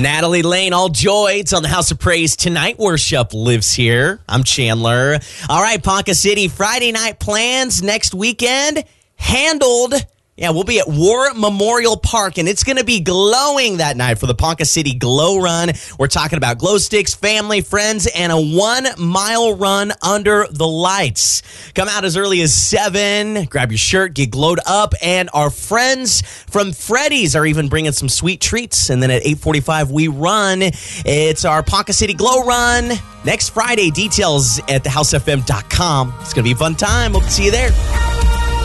Natalie Lane, all joy. It's on the House of Praise tonight. Worship lives here. I'm Chandler. All right, Ponca City, Friday night plans next weekend handled. Yeah, we'll be at War Memorial Park, and it's going to be glowing that night for the Ponca City Glow Run. We're talking about glow sticks, family, friends, and a 1-mile run under the lights. Come out as early as 7, grab your shirt, get glowed up, and our friends from Freddy's are even bringing some sweet treats. And then at 8:45, we run. It's our Ponca City Glow Run next Friday. Details at thehousefm.com. It's going to be a fun time. Hope to see you there.